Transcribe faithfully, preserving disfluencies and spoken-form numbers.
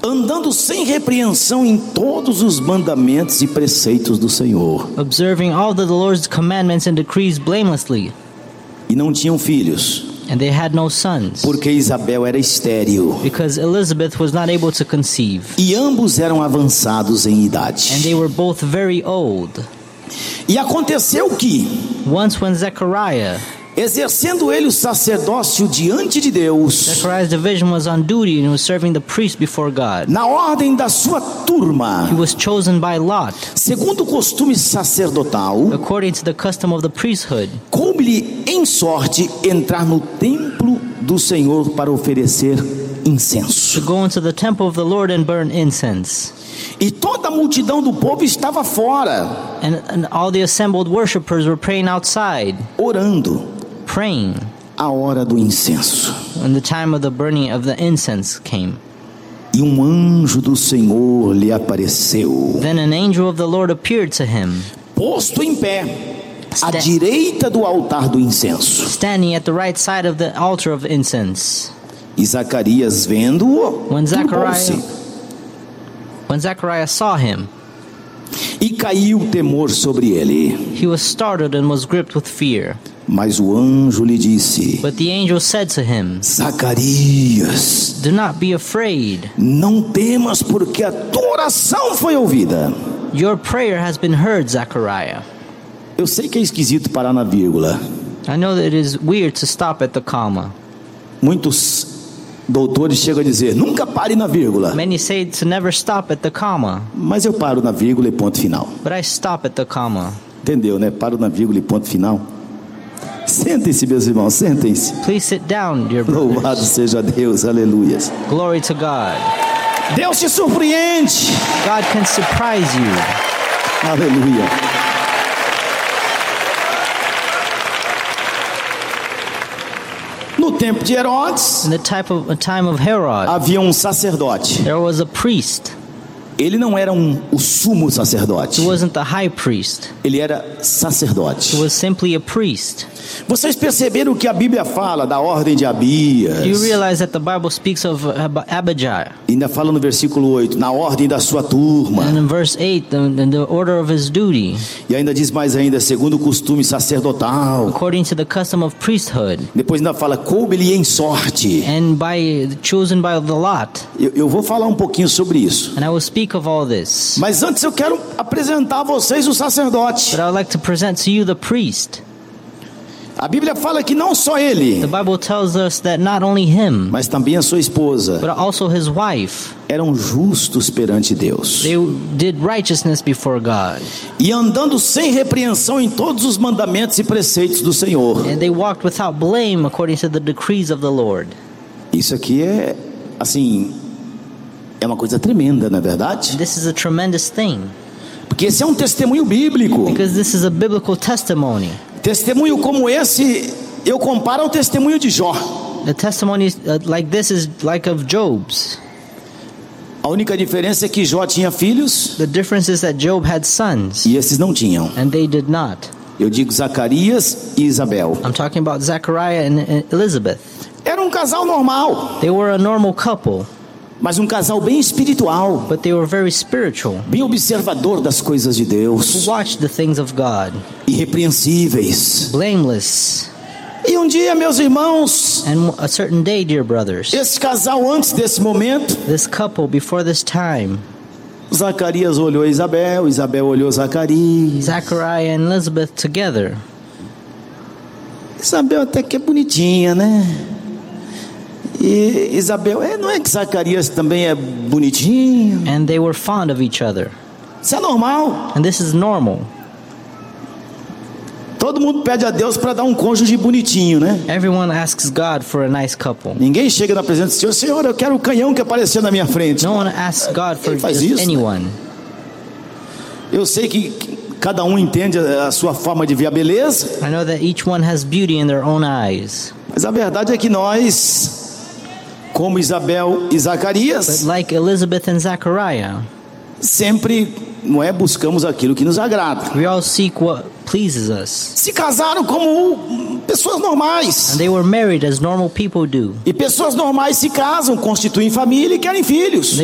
andando sem repreensão em todos os mandamentos e preceitos do Senhor. observing all the Lord's commandments and decrees blamelessly. E não tinham filhos, And they had no sons, porque Isabel era estéril, because Elizabeth was not able to conceive. e ambos eram avançados em And idade. they were both very old. E aconteceu que, Once when Zechariah, exercendo ele o sacerdócio diante de Deus, Zechariah's division was on duty and was serving the priest before God. na ordem da sua turma, He was chosen by Lot, segundo o costume sacerdotal, according to the custom of the priesthood. coube-lhe em sorte entrar no templo do Senhor para oferecer To incenso. go into the temple of the Lord and burn incense. E toda a multidão do povo estava fora, And, and all the assembled worshipers were praying outside, orando praying a hora do incenso. when the time of the burning of the incense came. E um anjo do Senhor lhe apareceu, Then an angel of the Lord appeared to him, posto em pé, à Sta- direita do altar do incenso. standing at the right side of the altar of incense. E Zacarias, vendo-o, When turbou-se, Zechariah, when Zechariah saw him, e caiu o temor sobre ele. he was startled and was gripped with fear. Mas o anjo lhe disse: But the angel said to him, Zacarias, "Do not be afraid. não temas, porque a tua oração foi ouvida. Your prayer has been heard, Zechariah." Eu sei que é esquisito parar na vírgula. I know that it is weird to stop at the comma. Muitos doutores chegam a dizer: nunca pare na vírgula. Many say to never stop at the comma, Mas eu paro na vírgula e ponto final. but I stop at the comma. Entendeu, né? Paro na vírgula e ponto final. Sentem-se, meus irmãos, sentem-se. Please sit down, dear Louvado brothers. seja Deus, aleluia. Glory to God. Deus te surpreende, God can surprise you. aleluia. No tempo de Herodes, In the type of a time of Herod, havia um sacerdote. there was a priest. Ele não era um, o sumo sacerdote, He wasn't the high priest. ele era sacerdote. He was simply a priest. Vocês perceberam que a Bíblia fala da ordem de You Abias? realize that the Bible speaks of Ab- Abijah. Ainda fala no versículo oito, na ordem da sua turma. And in verse eight, the, in the order of his duty, E ainda diz mais ainda, segundo o costume sacerdotal. according to the custom of priesthood, Depois ainda fala, coube-lhe em sorte. and by chosen by the lot. Eu, eu vou falar um pouquinho sobre isso. And I will speak of all this. Mas antes eu quero apresentar a vocês o sacerdote. But I would like to present to you the priest. A Bíblia fala que não só ele, The Bible tells us that not only him, mas também a sua esposa, but also his wife, eram justos perante Deus. they did righteousness before God. E andando sem repreensão em todos os mandamentos e preceitos do Senhor. And they walked without blame according to the decrees of the Lord. Isso aqui é, assim, é uma coisa tremenda, não é verdade? This is a tremendous thing, Porque esse é um testemunho bíblico. because this is a biblical testimony. Testemunho como esse, eu comparo ao testemunho de Jó. The testimony uh, like this is like of Job's. A única diferença é que Jó tinha filhos The difference is that Job had sons, e esses não tinham. and they did not. Eu digo Zacarias e Isabel. I'm talking about Zechariah and uh, Elizabeth. Era um casal normal, They were a normal couple, mas um casal bem espiritual, but they were very spiritual, bem observador das coisas de who Deus, watched the things of God, irrepreensíveis. blameless. E um dia, meus irmãos, And a certain day, dear brothers, esse casal antes desse momento, this couple before this time, Zacarias olhou Isabel, Isabel olhou Zacarias. Zechariah and Elizabeth together. Isabel até que é bonitinha, né? E Isabel, é, não é que Zacarias também é bonitinho? And they were fond of each other. Isso é normal. And this is normal. Todo mundo pede a Deus para dar um cônjuge bonitinho, né? Everyone asks God for a nice couple. Ninguém chega na presença do Senhor, Senhor, eu quero o canhão que apareceu na minha frente. No one asks God for Quem faz just isso? anyone. Eu sei que cada um entende a sua forma de ver a beleza, I know that each one has beauty in their own eyes. mas a verdade é que nós, como Isabel e But Zacarias, like Elizabeth and Zechariah, sempre, não é, buscamos aquilo que nos agrada. we all seek what pleases us. Se casaram como pessoas normais. And they were married as normal people do. E pessoas normais se casam, constituem família e querem filhos.